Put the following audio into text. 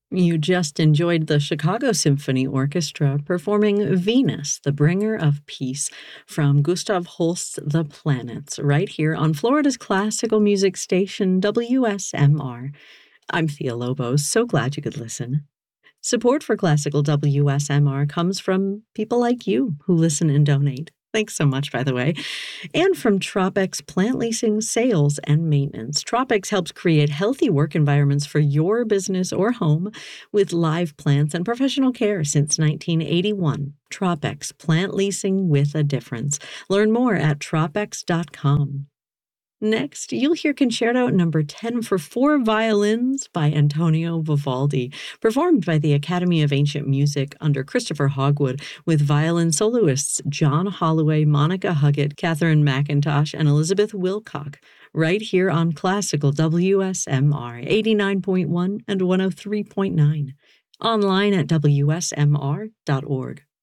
You just enjoyed the Chicago Symphony Orchestra performing Venus, the Bringer of Peace, from Gustav Holst's The Planets, right here on Florida's classical music station, WSMR. I'm Thea Lobos, so glad you could listen. Support for classical WSMR comes from people like you who listen and donate. Thanks so much, by the way. And from Tropex Plant Leasing, Sales, and Maintenance. Tropex helps create healthy work environments for your business or home with live plants and professional care since 1981. Tropex Plant Leasing with a difference. Learn more at tropex.com. Next, you'll hear Concerto Number 10 for four violins by Antonio Vivaldi, performed by the Academy of Ancient Music under Christopher Hogwood, with violin soloists John Holloway, Monica Huggett, Catherine McIntosh, and Elizabeth Wilcock, right here on Classical WSMR 89.1 and 103.9. Online at WSMR.org.